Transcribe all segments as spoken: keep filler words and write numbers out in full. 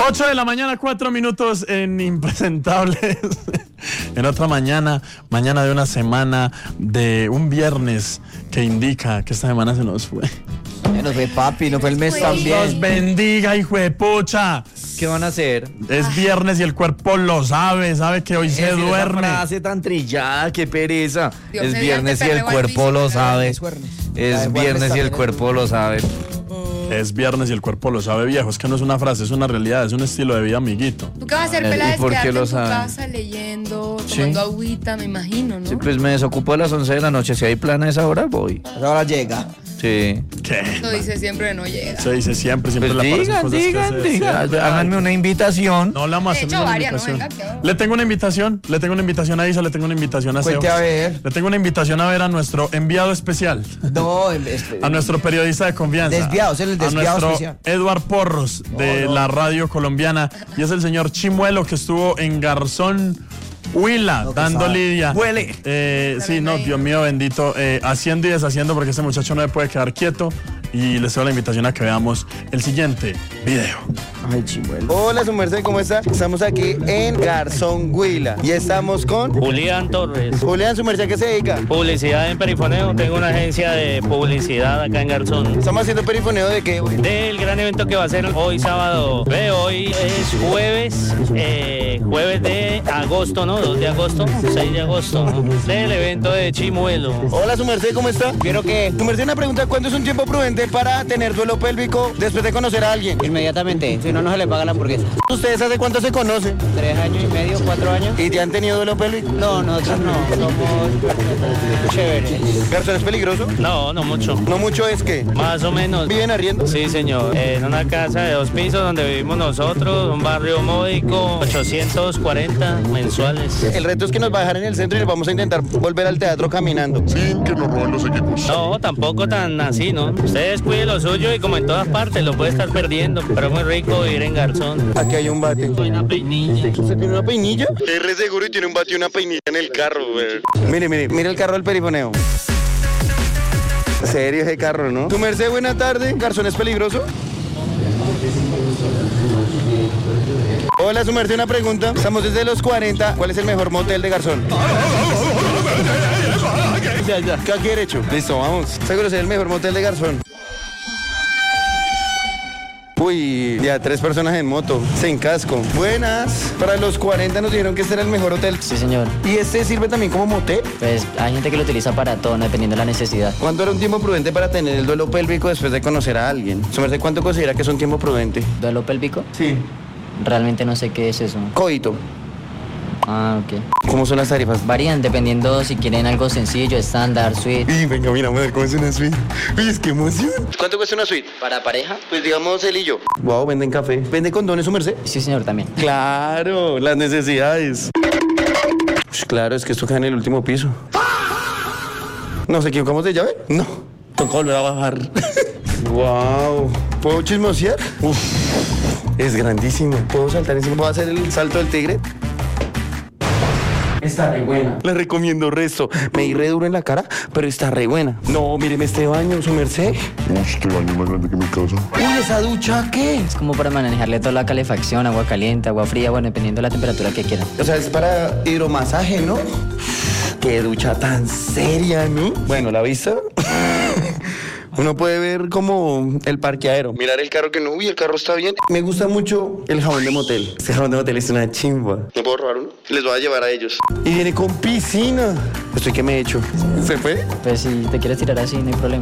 ocho de la mañana, cuatro minutos en Impresentables. En otra mañana, mañana de una semana, de un viernes que indica que esta semana se nos fue. Se nos fue papi, no fue el mes Dios también. bendiga, hijo de pucha. ¿Qué van a hacer? Es viernes y el cuerpo lo sabe, sabe que hoy se duerme. Esa frase tan trillada, qué pereza. Dios es mediante, viernes y el perreo al cuerpo piso. lo sabe. Es viernes. Es viernes y el cuerpo lo sabe. Es viernes y el cuerpo lo sabe, viejo. Es que no es una frase, es una realidad, es un estilo de vida, amiguito. ¿Tú qué vas a hacer, ¿Y pelada? por qué Quedarte lo en tu saben? casa leyendo, Sí. tomando agüita, me imagino, ¿no? Sí, pues me desocupo a las once de la noche. Si hay plan a esa hora, voy. A esa hora llega. Sí. ¿Qué? Lo dice siempre, no llega. Se dice siempre, siempre Pues le aparecen digan, cosas que digan, hacer, digan. siempre. Háganme una invitación. No, le vamos a De hacer hecho, una varias, ¿no? invitación. Venga, que- Le tengo una invitación, le tengo una invitación a Isa, le tengo una invitación a Seo. Cuente a ver. Le tengo una invitación a ver a nuestro enviado especial, No, es- es- a nuestro periodista de confianza. Desviado, es el desviado a nuestro especial. Eduard Porros de no. la radio colombiana, y es el señor Chimuelo, que estuvo en Garzón Huila, Lo que dando sabe. lidia. Huele. Eh, sí, no, Dios mío bendito, eh, haciendo y deshaciendo, porque este muchacho no le puede quedar quieto. Y les doy la invitación a que veamos el siguiente video. Ay, chimuelo. Hola, su merced, ¿cómo está? Estamos aquí en Garzón Huila y estamos con Julián Torres. Julián, su merced, ¿a qué se dedica? Publicidad en Perifoneo. Tengo una agencia de publicidad acá en Garzón. Estamos haciendo perifoneo de qué, güey. Del gran evento que va a ser hoy sábado. Ve, hoy es jueves, eh, jueves de agosto, ¿no? dos de agosto, seis de agosto, ¿no? Del evento de Chimuelo. Hola, su merced, ¿cómo está? Quiero que... Su merced, una pregunta, ¿cuándo es un tiempo prudente para tener duelo pélvico después de conocer a alguien? Inmediatamente, si no, no se le paga la hamburguesa. ¿Ustedes hace cuánto se conocen? Tres años y medio, cuatro años. ¿Y te han tenido duelo pélvico? No, nosotros no, somos personas chéveres. ¿Garzón es peligroso? No, no mucho. No mucho, es que... Más o menos. ¿Viven arriendo? Sí, señor. En una casa de dos pisos donde vivimos nosotros, un barrio módico, ochocientos cuarenta mensuales. El reto es que nos va a dejar en el centro y nos vamos a intentar volver al teatro caminando. No, tampoco tan así, ¿no? Ustedes cuiden lo suyo y como en todas partes lo puede estar perdiendo, pero es muy rico vivir en Garzón. Aquí hay un bate. Una peinilla. ¿Usted tiene una peinilla? Es re seguro y tiene un bate y una peinilla en el carro, güey. Mire, mire, mire el carro del perifoneo. Serio ese carro, ¿no? Tu merced, buena tarde. ¿Garzón es peligroso? Hola, su merced, una pregunta. Estamos desde los cuarenta. ¿Cuál es el mejor motel de Garzón? Ya, ya. ¿Qué quiere hecho? Listo, vamos. Seguro es el mejor motel de Garzón. Uy, ya tres personas en moto, sin casco. Buenas. Para los cuarenta nos dijeron que este era el mejor hotel. Sí, señor. ¿Y este sirve también como motel? Pues hay gente que lo utiliza para todo, ¿no? Dependiendo de la necesidad. ¿Cuánto era un tiempo prudente para tener el duelo pélvico después de conocer a alguien? Su merced, ¿cuánto considera que es un tiempo prudente? ¿Duelo pélvico? Sí. Realmente no sé qué es eso. Coito. Ah, ok. ¿Cómo son las tarifas? Varían dependiendo si quieren algo sencillo, estándar, suite. Y venga, mira, vamos a ver cómo es una suite. Uy, es que emoción. ¿Cuánto cuesta una suite? ¿Para pareja? Pues digamos él y yo. Wow, venden café. ¿Vende condones, su merced? Sí, señor, también. Claro, las necesidades. Ush, claro, es que esto queda en el último piso. ¿Nos equivocamos de llave? No. Tocó volver a bajar. Wow. ¿Puedo chismosear? Uf, es grandísimo. ¿Puedo saltar encima? ¿Puedo hacer el salto del tigre? Está re buena. La recomiendo resto. Me di re duro en la cara, pero está re buena. No, míreme este baño, su merced. Este baño más grande que mi casa. Uy, ¿esa ducha qué? Es como para manejarle toda la calefacción, agua caliente, agua fría, bueno, dependiendo de la temperatura que quieran. O sea, es para hidromasaje, ¿no? Qué ducha tan seria, ¿no? Bueno, ¿la vista? Uno puede ver como el parqueadero. Mirar el carro que no, uy, el carro está bien. Me gusta mucho el jabón de motel. Este jabón de motel es una chimba. ¿Me puedo robar uno? Les voy a llevar a ellos. Y viene con piscina. ¿Estoy qué me he hecho? ¿Se fue? Pues si te quieres tirar así, no hay problema.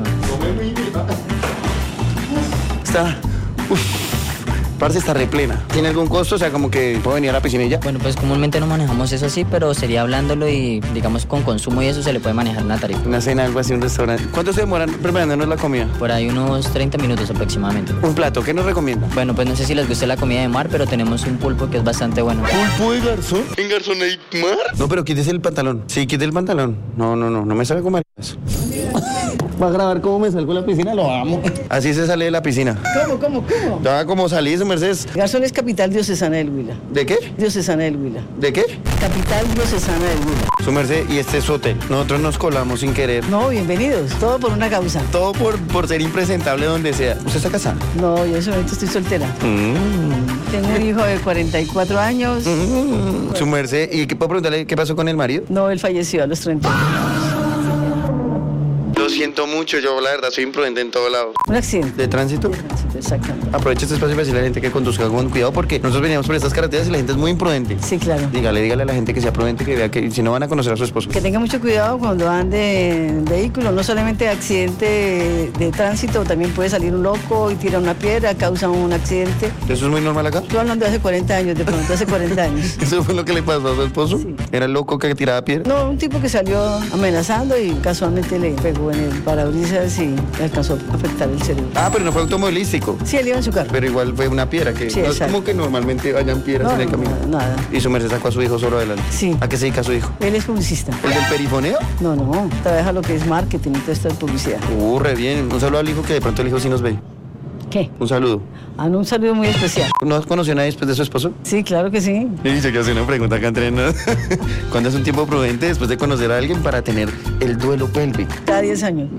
Está... Uf. Parce, está replena. ¿Tiene algún costo? O sea, como que puedo venir a la piscina y ya. Bueno, pues comúnmente no manejamos eso así, pero sería hablándolo y digamos con consumo y eso se le puede manejar una tarifa. Una cena, algo así, un restaurante. ¿Cuánto se demoran preparándonos la comida? Por ahí unos treinta minutos aproximadamente. Un plato, ¿qué nos recomienda? Bueno, pues no sé si les gusta la comida de mar, pero tenemos un pulpo que es bastante bueno. ¿Pulpo de garzón? ¿En garzón hay mar? No, pero quítese el pantalón. Sí, quite el pantalón. No, no, no, no me sabe comer. Va a grabar cómo me salgo de la piscina, lo amo. Así se sale de la piscina. ¿Cómo, cómo, cómo? Ya como salí, su merced. Garzón es capital diocesana del Huila. ¿De qué? Diocesana del Huila. ¿De qué? Capital diocesana del Huila. Su merced, y este es su hotel. Nosotros nos colamos sin querer. No, bienvenidos. Todo por una causa. Todo por, por ser impresentable donde sea. ¿Usted está casada? No, yo en ese momento estoy soltera. Mm. Tengo un hijo de cuarenta y cuatro años. Mm. Su merced, ¿y qué puedo preguntarle qué pasó con el marido? No, él falleció a los treinta años. Lo siento mucho, yo la verdad soy imprudente en todo lado. Un accidente. ¿De tránsito? Exactamente. Aprovecha este espacio para decirle a la gente que conduzca con cuidado porque nosotros veníamos por estas carreteras y la gente es muy imprudente. Sí, claro. Dígale, dígale a la gente que sea prudente, que vea que si no van a conocer a su esposo. Que tenga mucho cuidado cuando ande en vehículo, no solamente accidente de tránsito, también puede salir un loco y tira una piedra, causa un accidente. ¿Eso es muy normal acá? Estoy hablando de hace cuarenta años, de pronto hace cuarenta años. ¿Eso fue lo que le pasó a su esposo? Sí. ¿Era el loco que tiraba piedra? No, un tipo que salió amenazando y casualmente le pegó en el parabrisas y le alcanzó a afectar el cerebro. Ah, pero no fue automovilístico. Sí, él iba en su carro. Pero igual fue una piedra, que Sí, no es exacto. como que normalmente vayan piedras No, en el no, camino. nada. Y su merced sacó a su hijo solo adelante. Sí. ¿A qué se dedica su hijo? Él es publicista. ¿El del perifoneo? No, no, trabaja lo que es marketing y toda esta publicidad. Uh, re bien. Un saludo al hijo que de pronto el hijo sí nos ve. ¿Qué? Un saludo. Ah, no, un saludo muy especial. ¿No conoció a nadie después de su esposo? Sí, claro que sí. Y se que hace una pregunta acá entre nos. ¿Cuándo es un tiempo prudente después de conocer a alguien para tener el duelo pélvico? Cada diez años.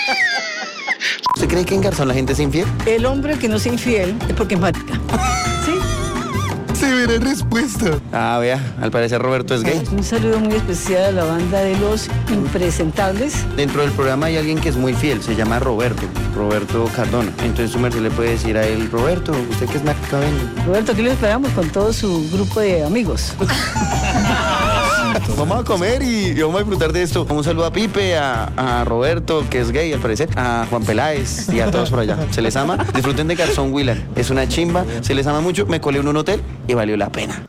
¿Usted cree que en Garzón la gente es infiel? El hombre que no sea infiel es porque es marica. ¿Sí? Se verá respuesta. Ah, vea, al parecer Roberto es gay. Un saludo muy especial a la banda de los impresentables. Dentro del programa hay alguien que es muy fiel, se llama Roberto, Roberto Cardona. Entonces su merced le puede decir a él, Roberto, usted que es marica, venga. Roberto, aquí lo esperamos con todo su grupo de amigos. Vamos a comer y, y vamos a disfrutar de esto. Un saludo a Pipe, a, a Roberto, que es gay al parecer, a Juan Peláez y a todos por allá. Se les ama. Disfruten de Garzón Huila. Es una chimba, se les ama mucho. Me colé en un hotel y valió la pena.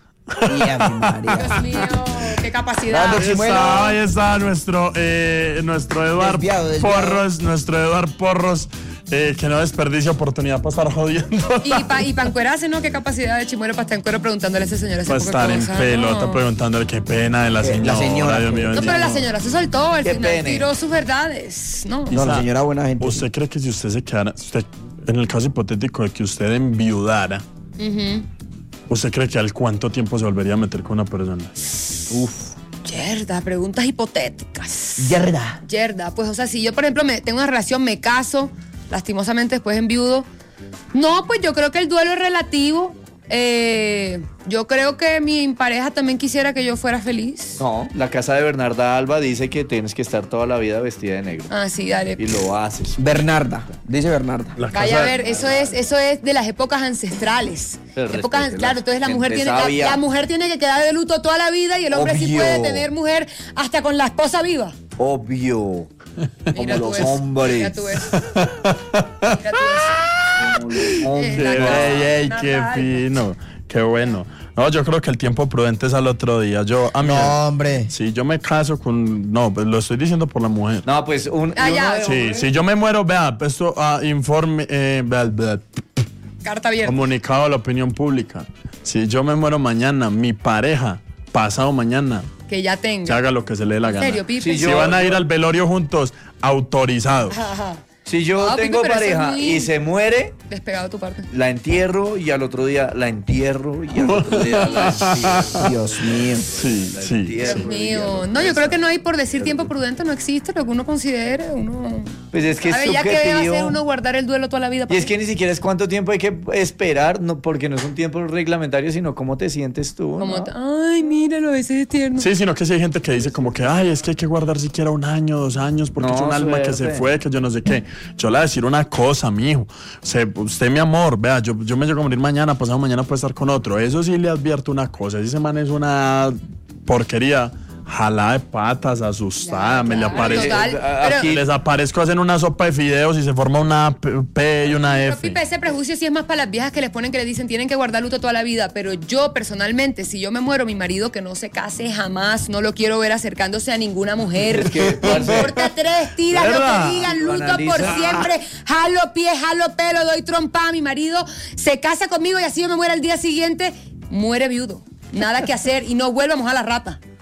Dios mío, qué capacidad. Dale, Ahí Chimuelo. está, ahí está nuestro, eh, nuestro Eduard Desviado, desviado. Porros, nuestro Eduard Porros, eh, que no desperdicia oportunidad para estar jodiendo. Y para y pa encuerarse, ¿no? Qué capacidad de Chimuelo para estar en cuero preguntándole a esa señora ese Para poco de estar en cosas, pelota ¿no? preguntándole qué pena de la señora. señora, Dios mío, No, bendito. pero la señora se soltó, al Qué final pene. tiró sus verdades, ¿no? No, la Isa, señora buena gente. ¿Usted cree que si usted se quedara, usted, en el caso hipotético de que usted enviudara, Ujú. ¿usted cree que al cuánto tiempo se volvería a meter con una persona? Yerda, preguntas hipotéticas. Yerda. Yerda, pues, o sea, si yo, por ejemplo, me, tengo una relación, me caso, lastimosamente después enviudo. No, pues yo creo que el duelo es relativo. Eh, yo creo que mi pareja también quisiera que yo fuera feliz. No, la casa de Bernarda Alba dice que tienes que estar toda la vida vestida de negro. Ah, sí, dale. Y lo haces. Bernarda. Dice Bernarda. La Vaya casa- a ver, eso es, eso es de las épocas ancestrales. Pero Épocas, respete claro, la entonces la gente mujer tiene, la, sabia. la mujer tiene que quedar de luto toda la vida y el hombre sí Obvio. puede tener mujer hasta con la esposa viva. Obvio. Mira Como tú los eso, hombres. Mira tú eso. Mira tú eso. Eh, Qué, la casa, ey, ey, qué Natal. fino, qué bueno. No, yo creo que el tiempo prudente es al otro día. Yo, a mí, hombre. si yo me caso con, no, pues lo estoy diciendo por la mujer. No, pues un. Ah, y uno ya. de Sí, hombre- si yo me muero, vea, esto, ah, informe, eh, vea, vea, Carta abierta. comunicado a la opinión pública. Si yo me muero mañana, mi pareja, pasado mañana, Que ya que tenga. haga lo que se le dé la ¿En gana. serio, Pipe? Sí, Si yo- van a ir al velorio juntos, autorizados. Ajá, ajá. Si yo Ah, Pipe, tengo pero eso es pareja muy- y se muere, Despegado de tu parte. la entierro y al otro día la entierro y al otro día la entierro. Dios mío. Sí, sí. entierro. Dios mío. No, yo creo que no hay por decir tiempo prudente, no existe lo que uno considere. Uno. Pues es que es A ver, ya que debe subjetivo. hacer uno guardar el duelo toda la vida. Y es que ni siquiera es cuánto tiempo hay que esperar, no, porque no es un tiempo reglamentario, sino cómo te sientes tú. Como, ¿no? ay, míralo, ese es tierno. Sí, sino que si hay gente que dice como que, ay, es que hay que guardar siquiera un año, dos años, porque No, es un alma que se suerte. fue, que yo no sé qué. Yo le voy a decir una cosa, mijo. Se, usted, mi amor, vea, yo, yo me llego a morir mañana, pasado mañana puede estar con otro. Eso sí le advierto una cosa. Ese man es una porquería. Jalada de patas, asustada, me le Claro, aparece. total. eh, Pero- aquí- Les aparezco, hacen una sopa de fideos y se forma una P, P y una Pero, F. Pipe, ese prejuicio sí es más para las viejas que les ponen que le dicen tienen que guardar luto toda la vida. Pero yo, personalmente, si yo me muero, mi marido que no se case jamás, no lo quiero ver acercándose a ninguna mujer. Es que, No parce, importa tres tiras, lo ¿verdad? que digan, luto Analiza. por siempre. Jalo pie, jalo pelo, doy trompa a mi marido. Se casa conmigo y así yo me muero al día siguiente, muere viudo. Nada que hacer y no vuelve a mojar la rata.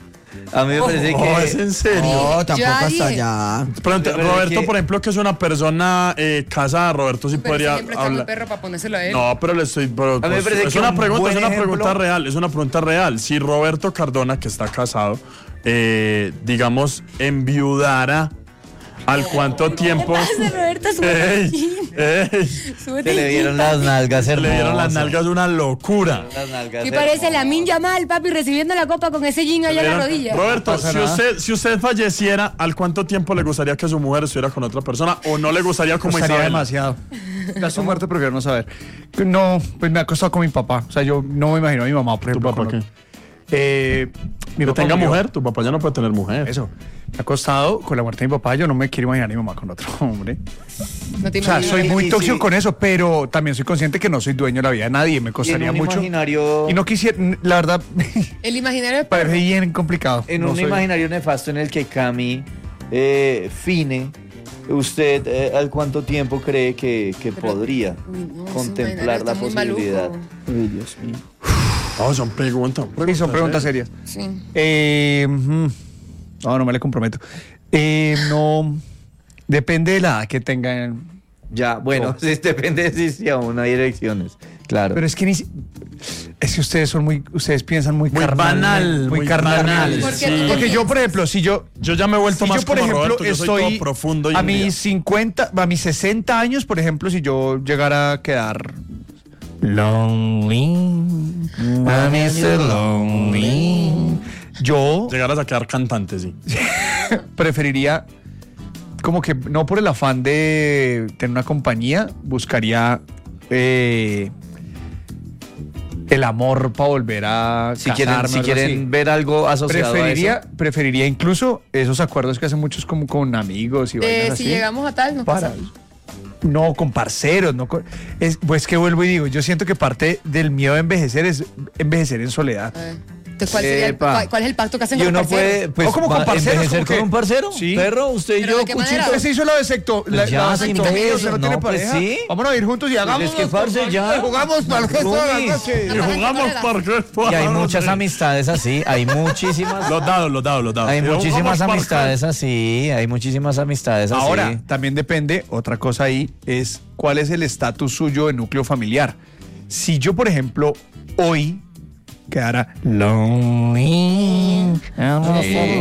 A mí me parece Oh, que... ¿es en serio? No, Yo tampoco hasta dije- allá. Pero, Yo creo Roberto, que- por ejemplo, que es una persona eh, casada, Roberto sí Pero podría ese ejemplo está muy hablar. perro para ponérselo a él. No, pero le estoy. Pero, A mí me pues, parece es que una un pregunta, es buen una ejemplo- pregunta real, es una pregunta real. Si Roberto Cardona, que está casado, eh, digamos, enviudara, ¿al cuánto tiempo? Roberto, Ey, ey, Se le vieron las nalgas se hermosas. le dieron las nalgas una locura. Las nalgas ¿Qué parece la hermosas. Minja mal, papi, recibiendo la copa con ese jean allá en la Vieron- rodilla? Roberto, pasa si nada. usted, si usted falleciera, ¿al cuánto tiempo le gustaría que su mujer estuviera con otra persona? ¿O no le gustaría como Costaría Isabel? demasiado. Ya estoy muerto, prefiero no saber. No, pues me ha costado con mi papá. O sea, yo no me imagino a mi mamá, por ¿Tu ejemplo. papá con- qué? Eh, mi Que papá tenga murió. mujer, tu papá ya no puede tener mujer. Eso. Me ha costado con la muerte de mi papá. Yo no me quiero imaginar a mi mamá con otro hombre. No te O sea, imaginas. soy muy sí, tóxico sí. con eso, pero también soy consciente que no soy dueño de la vida de nadie. Me costaría un mucho. imaginario- Y no quisiera, la verdad, El imaginario es parece bien complicado. En No un soy- imaginario nefasto en el que Cami, eh, Fine, ¿usted eh, al cuánto tiempo cree que, que podría Uy, no, ese contemplar imaginario la está muy posibilidad? maluco. Uy, Dios mío. No, son preguntas. Sí, son preguntas serias. Sí. Eh, ujú. no, no me le comprometo. Eh, no, depende de la edad que tengan. Ya, bueno, sí, depende de si aún hay elecciones. Claro. Pero es que ni si- es que ustedes son muy, ustedes piensan muy, Muy carnal, banal, muy muy carnal. banal, ¿Por qué sí. tú qué Porque yo, por piensas? ejemplo, si yo Yo ya me he vuelto si más yo, por como ejemplo, Roberto, yo soy estoy todo profundo y a un día. mis cincuenta, a mis sesenta años, por ejemplo, si yo llegara a quedar lonely, I'm Mister Lonely, yo Llegaras a quedar cantante, sí. preferiría como que no por el afán de tener una compañía, buscaría eh, el amor para volver a si quieren, casarme, si algo quieren así. ver algo asociado Preferiría, a eso. preferiría incluso esos acuerdos que hacen muchos como con amigos y De vainas si así. llegamos a tal, nos Para. casamos. No, con parceros, no con- es, pues que vuelvo y digo, yo siento que parte del miedo a envejecer es envejecer en soledad. A ver. Entonces, ¿cuál, sería el, Epa. cuál, cuál es el pacto que hacen Y con uno los parceros? puede, pues, O como con va- parceros, envejecer como que- con un parcero. Sí. Perro, usted y ¿Pero yo, de qué manera? Cuchito. ¿Usted se hizo la vasecto- la, Pues ya, la sin vasectomía? beso, ¿Usted no, no, tiene pues pareja? sí. Vámonos a ir juntos y hagamos. es que, parce, ya. Jugamos para el resto de la Rumi. noche. Y jugamos porque Y hay muchas amistades así, hay muchísimas. Los dados, los dados, los dados. Hay Y jugamos muchísimas parque. amistades así, hay muchísimas amistades así. Ahora, también depende, otra cosa ahí es cuál es el estatus suyo de núcleo familiar. Si yo, por ejemplo, hoy quedara lonely, eh,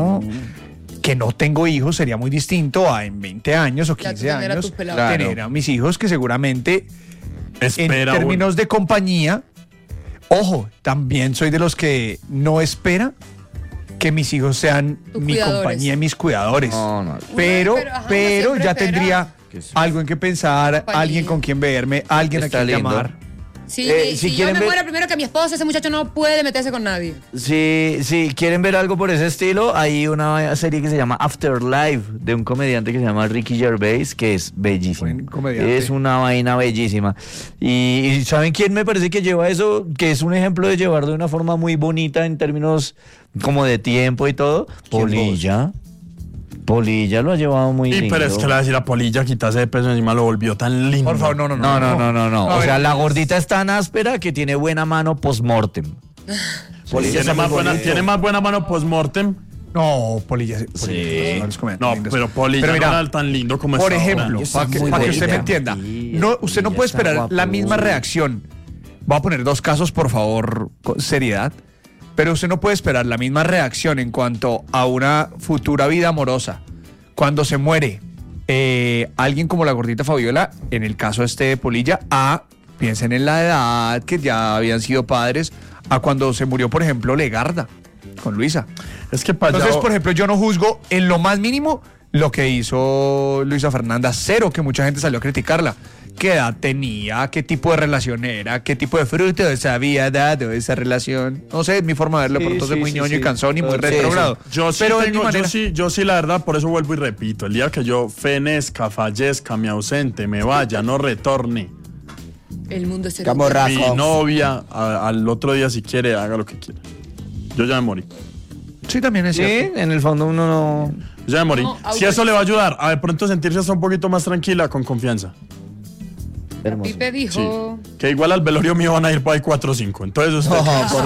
que no tengo hijos, sería muy distinto a en veinte años o Ya tú quince tener a años tus pelados. Claro. tener a mis hijos que seguramente Espera, en términos de compañía, ojo, también soy de los que no espera que mis hijos sean Tus mi cuidadores. compañía y mis cuidadores. No, no. Pero, Uno, pero, ajá, uno pero siempre ya espera. tendría algo en que pensar, Compañía. alguien con quien verme, alguien Está a quien lindo. llamar. Sí, Eh, si, si yo quieren me ver- muero primero que mi esposo, ese muchacho no puede meterse con nadie. Si, si quieren ver algo por ese estilo, hay una serie que se llama Afterlife de un comediante que se llama Ricky Gervais, que es bellísimo. Buen comediante. Es una vaina bellísima. Y, y ¿saben quién me parece que lleva eso? Que es un ejemplo de llevar de una forma muy bonita en términos como de tiempo y todo. Polilla. Polilla lo ha llevado muy Y lindo. pero es que le va a decir a Polilla, quitarse de peso encima, lo volvió tan lindo. Por favor, no, no, No, no, no, no, no. A O ver. sea, la gordita es tan áspera que tiene buena mano post-mortem. Polilla tiene, más buena, tiene más buena mano post-mortem. No, Polilla. Polilla Sí. no les comento, No, lindos. pero Polilla Pero mira, no era tan lindo como Por está ahora. ejemplo, Está para que, muy para que usted me bonita. entienda, Sí, no, usted no ella puede está esperar la guapo. misma reacción. Voy a poner dos casos, por favor, con seriedad. Pero usted no puede esperar la misma reacción en cuanto a una futura vida amorosa. Cuando se muere eh, alguien como la gordita Fabiola, en el caso este de Polilla, a, piensen en la edad, que ya habían sido padres, a cuando se murió, por ejemplo, Legarda, con Luisa. Es que para Entonces, allá- por ejemplo, yo no juzgo en lo más mínimo lo que hizo Luisa Fernanda, cero, que mucha gente salió a criticarla. ¿Qué edad tenía? ¿Qué tipo de relación era? ¿Qué tipo de frutos había dado esa relación? No sé, es mi forma de verlo, Sí, por entonces sí, muy sí, ñoño sí. y cansón y muy Sí, retrogrado. Yo sí, Pero de tengo- mi manera- yo sí, yo sí, la verdad, por eso vuelvo y repito. El día que yo fenezca, fallezca, me ausente, me vaya, no retorne. El mundo es Camorra. Mi Raco. novia, a- al otro día, si quiere, haga lo que quiera. Yo ya me morí. Sí, también es Sí, cierto. en el fondo uno no... Yo ya me morí. No, si eso le va a ayudar a de pronto sentirse hasta un poquito más tranquila, con confianza. Hermoso. Pipe dijo. Que igual al velorio mío van a ir por ahí cuatro o cinco. Entonces usted... No, por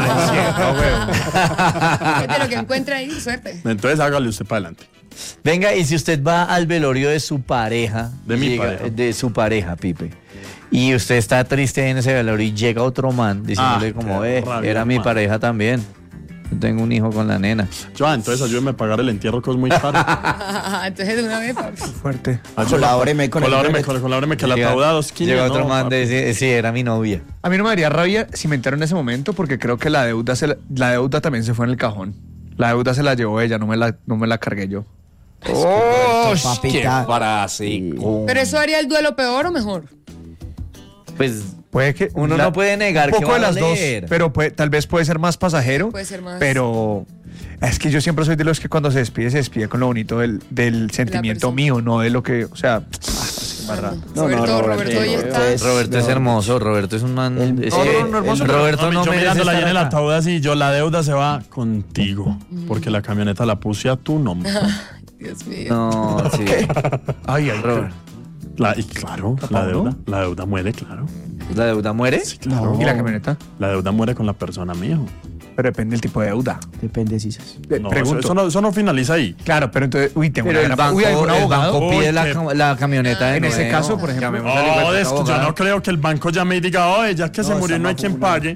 De lo que encuentre ahí, suerte. Entonces hágale usted para adelante. Venga, y si usted va al velorio de su pareja, De mi llega- pareja. de su pareja, Pipe, y usted está triste en ese velorio y llega otro man diciéndole Ah, como, qué eh, rabia, era mi man. pareja también. Yo tengo un hijo con la nena. Yo, ah, entonces ayúdeme a pagar el entierro que es muy caro. Entonces de una vez, papi. Fuerte. Ayúdeme, Colabóreme con el colabóreme, boleto. col- colabóreme que la Llega- tauda dos quinientos. Llega otro no, man papi. de decir, sí, era mi novia. A mí no me daría rabia si me entero en ese momento porque creo que la deuda, se la, la deuda también se fue en el cajón. La deuda se la llevó ella, no me la, no me la cargué yo. ¡Oh, papita! frase. Pero eso haría el duelo peor o mejor. Pues Puede que uno la- no puede negar un que poco va de a las dos, doler. pero puede- tal vez puede ser más pasajero. Puede ser más. Pero es que yo siempre soy de los que cuando se despide se despide con lo bonito del, del sentimiento persona. mío, no de lo que, o sea, ah, es embarrado. No, no, Roberto, Roberto, Roberto hoy Roberto está. es- Roberto es no. hermoso, Roberto es un man. El- es No, que no, no, hermoso, el pero- Roberto no, yo merece mirándola ahí estar en el acá. ataúd así, yo la deuda se va contigo. Porque la camioneta la puse a tu nombre. Dios mío. No, sí. Ay, ay, Robert, La, y claro, la ¿no? deuda. La deuda muere, claro. ¿la deuda muere? Sí, claro. ¿y la camioneta? La deuda muere con la persona, mijo. Pero depende del tipo de deuda. Depende, Cisas. Eh, No, eso, pregunto. eso no, eso no finaliza ahí. Claro, pero entonces, uy, tengo Pero una el gran- banco, uy, ¿algún el abogado? banco Uy, pide la, qué- cam- la camioneta de En ese nuevo. caso, por ejemplo. Llamemos al hijo de Oh, puta es que yo abogado. no creo que el banco llame y diga, oye, ya que se No, murió y no hay está quien bajo pague.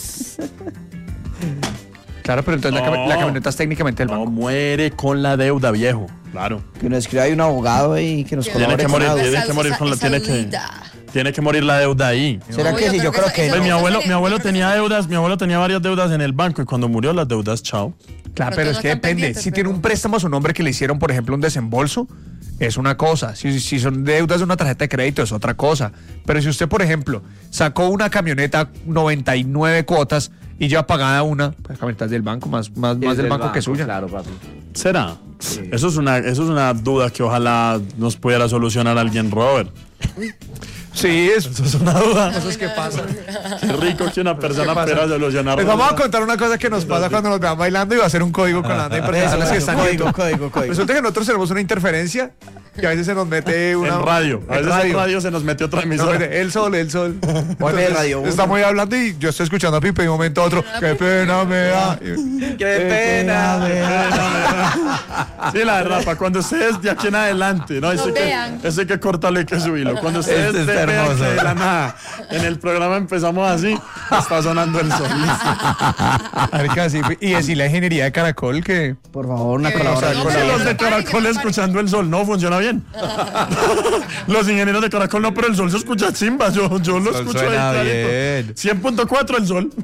Claro, pero entonces la, cami- No. la camioneta es técnicamente del No banco. muere con la deuda, viejo. Claro. Que nos escriba ahí un abogado y que nos Tiene Tiene colabore que con morir, algo. tiene Esa- que morir esa- con la, esa tiene que, deudita. tiene que morir la deuda ahí. ¿Será No, que yo sí? creo Yo que creo eso- que eso- Pues mi eso abuelo, se- mi abuelo yo creo tenía que- deudas, mi abuelo tenía varias deudas en el banco y cuando murió las deudas, chao. Claro, Pero pero todos es no que están depende. pendientes, Si tiene pero- un préstamo a su nombre que le hicieron, por ejemplo, un desembolso, es una cosa. Si, si son deudas de una tarjeta de crédito, es otra cosa. Pero si usted, por ejemplo, sacó una camioneta noventa y nueve cuotas y ya pagada una, pues la camioneta es del banco, más, más, más Es del banco, que suya. Claro, papi. ¿Será? Eso es una, eso es una duda que ojalá nos pudiera solucionar alguien, Robert. Sí, es. Eso es una duda. Eso es que pasa. Qué rico que una persona pasa? pueda solucionar. Les vamos a contar una cosa que nos pasa cuando nos vean bailando y va a ser un código con la para personas que están en Código, YouTube. código, código. Resulta que nosotros tenemos una interferencia y a veces se nos mete una. En radio. A veces en radio se nos mete otra Nos emisora. mete el sol, el sol. Vuelve Entonces, Radio uno. estamos ahí hablando y yo estoy escuchando a Pipe y de un momento a otro. Qué pena me da. ¡Qué pena! Sí, la verdad, para cuando ustedes de aquí en adelante, no, eso hay que, vean. eso hay que cortarlo y que subirlo. Cuando ustedes Este está vean que hermoso. de la nada en el programa empezamos así, está sonando el sol. Marica, sí, y decirle a Ingeniería de Caracol que. Por favor, una Que- colaboración. no, Porque pero- los de que no pare, Caracol que no pare. escuchando el sol no funciona bien. Los ingenieros de Caracol no, pero el sol se escucha chimba. Yo, yo lo Sol escucho suena ahí clarito. bien. cien punto cuatro el sol.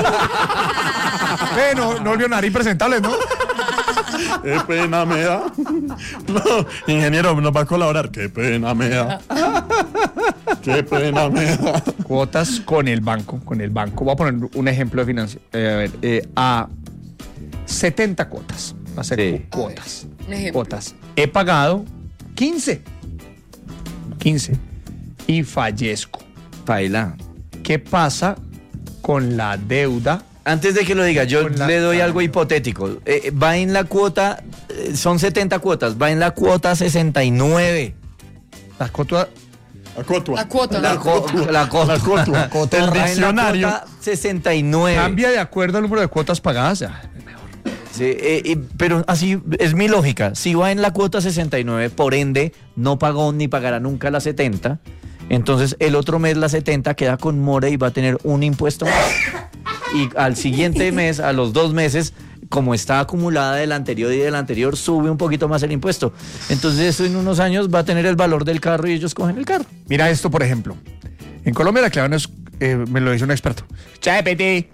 Eh, no, no Leonardo impresentable, ¿no? Qué pena me da. No, ingeniero, nos va a colaborar. Qué pena me da. Qué pena me da. Cuotas con el banco, con el banco. Voy a poner un ejemplo de financiación. Eh, a ver, eh, a setenta cuotas. Va a ser Sí. cu- cuotas. Un ejemplo. Cuotas. He pagado quince. quince. Y fallezco. Paila. ¿Qué pasa con la deuda? Antes de que lo diga, yo Con la- le doy algo hipotético. Eh, va en la cuota, eh, son setenta cuotas, va en la cuota sesenta y nueve. La cuota. Acotua. La cuota. La, ¿no? co- la cuota. La cotua. Cotorra. El Va en la diccionario. cuota sesenta y nueve. Cambia de acuerdo al número de cuotas pagadas. Ah, Sí, eh, eh, pero así es mi lógica. Si va en la cuota sesenta y nueve, por ende, no pagó ni pagará nunca la setenta. Entonces, el otro mes la setenta queda con mora y va a tener un impuesto más. Y al siguiente mes, a los dos meses, como está acumulada del anterior y del anterior, sube un poquito más el impuesto. Entonces, eso en unos años va a tener el valor del carro y ellos cogen el carro. Mira esto, por ejemplo. En Colombia la clave no es. eh, me lo dice un experto. ChatGPT.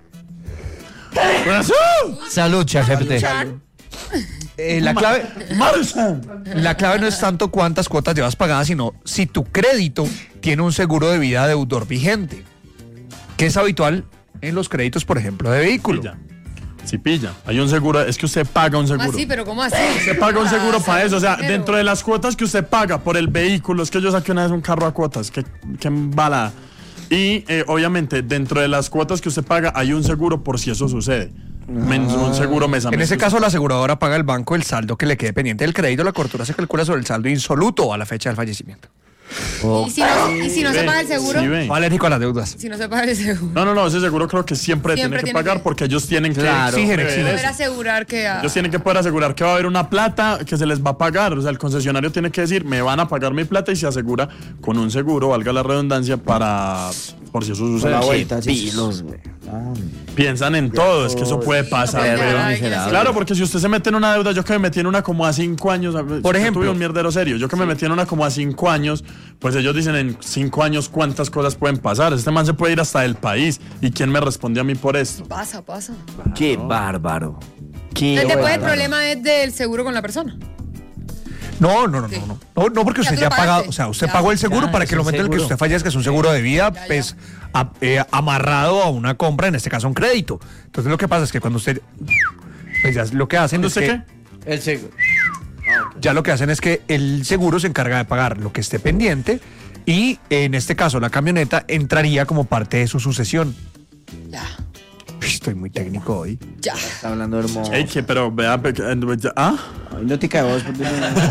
Salud, ChatGPT. Eh, la clave. Marsan. La clave no es tanto cuántas cuotas llevas pagadas, sino si tu crédito tiene un seguro de vida deudor vigente, que es habitual en los créditos, por ejemplo, de vehículo. Pilla. Si pilla. Hay un seguro. Es que usted paga un ¿Cómo seguro. así? ¿Pero cómo así? Usted paga un seguro Ah, para eso. O sea, dinero. dentro de las cuotas que usted paga por el vehículo, es que yo saqué una vez un carro a cuotas. Qué, qué embalada. Y eh, obviamente, dentro de las cuotas que usted paga, hay un seguro por si eso sucede. Men- un seguro mes a En mes. ese caso, la aseguradora paga al banco el saldo que le quede pendiente del crédito. La cobertura se calcula sobre el saldo insoluto a la fecha del fallecimiento. Y si no, y si no se paga el seguro, Sí, ve. Alérgico a las deudas. si no se paga el seguro, No, no, no, ese seguro creo que siempre, Siempre tiene que tiene pagar que- porque ellos tienen que Claro. Exigen, prever exigen. poder eso. asegurar que... ah, Ellos tienen que poder asegurar que va a haber una plata que se les va a pagar. O sea, el concesionario tiene que decir, me van a pagar mi plata y se asegura con un seguro, valga la redundancia, para por si eso sucede. La Sí. vuelta, sí. Pilos, güey. Piensan en todo, es que eso puede pasar. ya, weón. ya, ya, ya. Claro, porque si usted se mete en una deuda, yo que me metí en una como a cinco años, Por yo ejemplo. tuve un mierdero serio, yo que me metí en una como a cinco años, pues ellos dicen en cinco años cuántas cosas pueden pasar. Este man se puede ir hasta el país. ¿Y quién me responde a mí por esto? Pasa, pasa. Qué bárbaro. Qué Entonces, después el bárbaro. problema es del seguro con la persona. No, no, no, no, no. No, no, porque Ya usted tú ya lo ha pagado, pagaste. o sea, usted Ya. pagó el seguro Ya, para es que el un momento en el que seguro. usted fallezca, que es un seguro de vida, Ya, ya. pues a- eh, amarrado a una compra, en este caso un crédito. Entonces lo que pasa es que cuando usted, pues ya lo que hacen ¿Cuándo es usted que qué? El seguro. ya lo que hacen es que el seguro se encarga de pagar lo que esté pendiente y en este caso la camioneta entraría como parte de su sucesión. Ya, Uy, estoy muy técnico hoy. ya. Está hablando hermoso. Ey, que, pero vea, pe- que- ya- ¿ah? Ay, no te caes vos.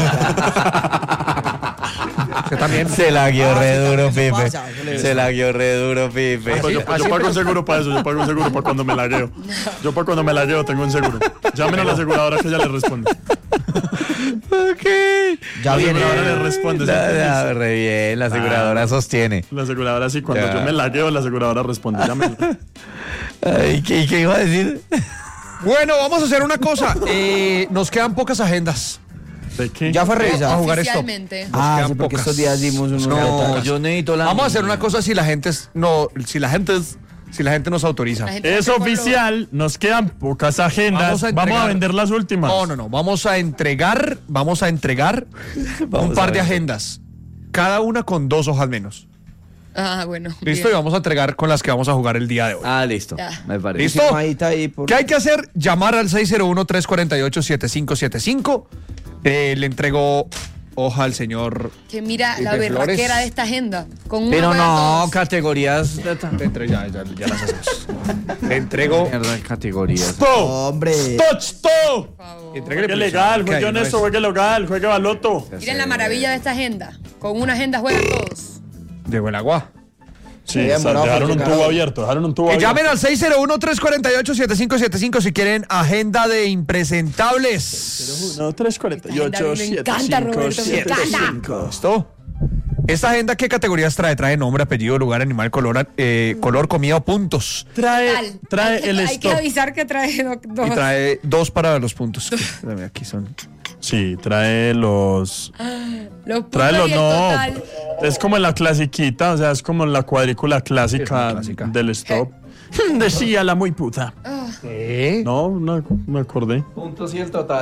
Usted también. Se la guió Ah, re sí, duro, también eso Pipe. pasa, eso le- Se la guió re duro, Pipe. Pues yo, yo así pago un seguro para eso, yo pago un seguro para cuando me lagueo. Yo para cuando me lagueo tengo un seguro. Llamen a la aseguradora que ella le responde. Ya La viene. aseguradora le responde. ¿sí La- entiendes? la- re bien, la aseguradora sostiene. La aseguradora sí, cuando Ya. yo me lagueo, la aseguradora responde. Llámenla. Ay, ¿qué, qué iba a decir? Bueno, vamos a hacer una cosa. Eh, nos quedan pocas agendas. ¿De qué? Ya fue a revisado. jugar esto. Oficialmente. Ah, quedan sí, porque pocas. estos días dimos unos No, pelotas. yo necesito la. Vamos a hacer una cosa si la gente es- no, si la gente es- si la gente nos autoriza. La gente Es hace por lo- oficial, nos quedan pocas agendas. Vamos Vamos a a, entregar- vender las últimas. No, no, no. Vamos a entregar, vamos a entregar Vamos un par a de ver. agendas. Cada una con dos hojas menos. Ah, bueno. Listo, bien. y vamos a entregar con las que vamos a jugar el día de hoy. Ah, listo. Ya. Me parece. ¿Listo? Ahí está ahí por... ¿Qué hay que hacer? Llamar al seis cero uno, tres cuatro ocho, siete cinco siete cinco. Eh, le entrego hoja al señor. Que mira Y la de berraquera flores. de esta agenda. Con una Pero para no, todos. categorías. Le entre- ya, ya, ya las hacemos. Le entrego. Mierda, categorías. ¡To! Hombre. ¡Toch, to! Entréguele, Juegue pues, legal, ¿qué juegue hay? No honesto, es- juegue legal, juegue baloto. Miren la maravilla de esta agenda. Con una agenda juegan todos. Llegó el agua. Sí, Bien, o sea, bravo, dejaron un carajo. tubo abierto, dejaron un tubo Que abierto. llamen al seis cero uno, tres cuatro ocho, siete cinco siete cinco si quieren agenda de impresentables. uno, tres, cuarenta y ocho, Me siete, encanta, cinco, Roberto, me siete, encanta. cinco. ¿Listo? ¿Esta agenda qué categorías trae? Trae nombre, apellido, lugar, animal, color, eh, color, comida o puntos. Trae, Tal. trae hay que, el hay que stop. avisar que trae do- dos. Y trae dos para los puntos. Dame, aquí son. Sí, trae los. Los puntos Trae los. y el No. total. Es como en la clasiquita, o sea, es como en la cuadrícula clásica, clásica. del stop. Decía la muy puta. ¿Eh? No, no me acordé. Puntos y el total.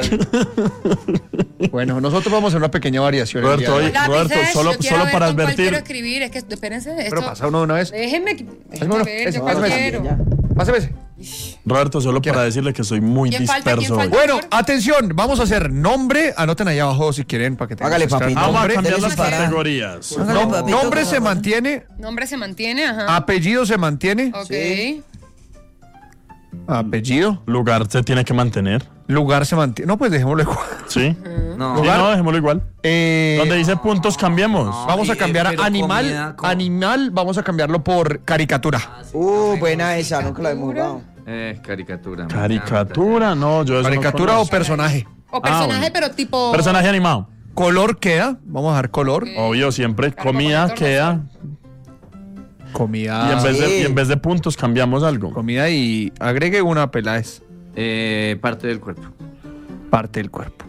Bueno, nosotros vamos a hacer una pequeña variación. el Roberto, día de hoy. oye, Lápices, Roberto, solo- yo quiero solo ver para con cuál advertir. quiero escribir, es que espérense. Pero Esto, pasa uno de una vez. déjenme, déjenme uno, ver, ese, yo cuál pásame. quiero. Pásame ese. Roberto, solo Quiera. para decirle que soy muy ¿Quién falta? ¿Quién disperso hoy. falta? Bueno, atención, vamos a hacer nombre. Anoten ahí abajo si quieren para que tengan Hágale, sus papi. caras. Vamos a Nombre, cambiar Dele las su para. categorías. Hágale, nom- papito, nombre por se favor. mantiene. Nombre se mantiene, ajá. Apellido se mantiene. Ok. Sí. Apellido. Lugar se tiene que mantener. Lugar se mantiene. No, pues dejémoslo igual. ¿Sí? No. Sí, no, dejémoslo igual. Eh, Donde dice puntos, cambiemos. Vamos a Sí, cambiar pero animal. comida, com- Animal, vamos a cambiarlo por caricatura. Uh, buena esa, nunca la hemos jugado. Eh, caricatura. me Caricatura, no, yo eso no Caricatura o conozco. personaje. O personaje, bueno. pero tipo. Personaje animado. Color queda. Vamos a dar color. Obvio, siempre. Comida Carbonato queda. Comida. Y en, vez de, sí. y en vez de puntos cambiamos algo. Comida y agregue una peláez. Eh, parte del cuerpo. Parte del cuerpo.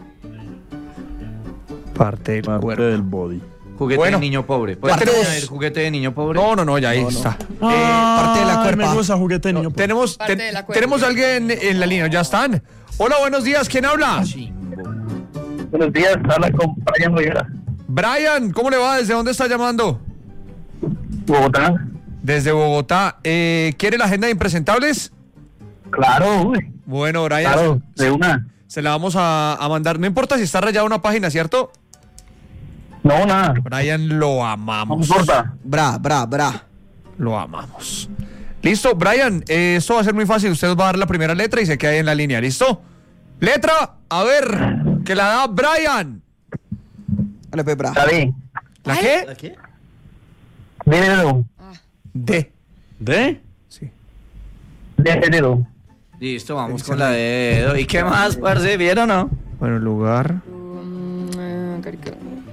Parte del Parte cuerpo. del body. Juguete Bueno. de niño pobre. ¿Puedes Parte de- poner juguete de niño pobre? No, no, no, ya ahí está. parte de la Ay, cuerpa. Me gusta juguete de niño. Tenemos, Parte ten- de la cuerpa. tenemos a alguien en la línea, ya están. Hola, buenos días, ¿quién habla? Chimbo. Buenos días, habla con Brian Rivera, Brian, ¿cómo le va? ¿Desde dónde está llamando? Bogotá. Desde Bogotá. Eh, ¿Quiere la agenda de impresentables? Claro, uy, Bueno, Brian, claro, de una. se la vamos a, a mandar. No importa si está rayada una página, ¿cierto? No, nada, Brian, lo no amamos. importa. Bra, bra, bra. Lo amamos. Listo, Brian, eh, esto va a ser muy fácil. Usted va a dar la primera letra y se queda ahí en la línea. ¿Listo? Letra, a ver, que la da Brian. Dale, pues, bra. Está bien. ¿La Ay. qué? ¿La qué? Dedo. D. ¿De? Sí. De dedo. Listo, vamos con la de dedo. ¿Y qué más, parce? ¿Vieron o no? Bueno, lugar. Um, eh, carica-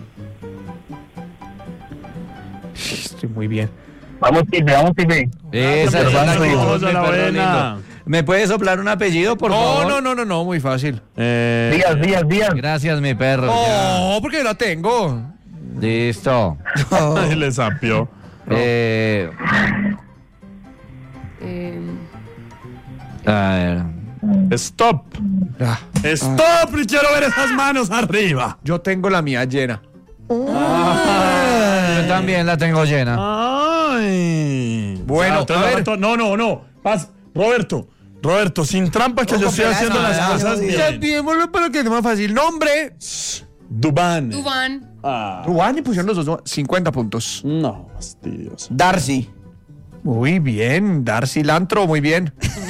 Estoy muy bien. Vamos, Tipe, vamos, Tipe. Esa pero es la vas, que hijo, me esa la perdió buena. lindo. ¿Me puede soplar un apellido, por No, favor? no, no, no, no, muy fácil. Eh, Díaz, Díaz, Díaz. Gracias, mi perro. ya. No, porque la tengo. Listo. y le sapió. Eh, eh, a ver. Stop. Ah, Stop. Y quiero ver esas manos arriba. yo tengo la mía llena. Yo también la tengo llena. Ay. Bueno, entonces a la ver. mato- No, no, no. Paz. Roberto. Roberto, sin trampas que No, yo estoy competencia, haciendo las nada, cosas no, bien. Cambiémoslo para que sea más fácil. Nombre. Dubán. Dubán. Ah, Rubán y pusieron los dos. cincuenta puntos. no, fastidioso. Darcy. Muy bien. Dar cilantro, muy bien.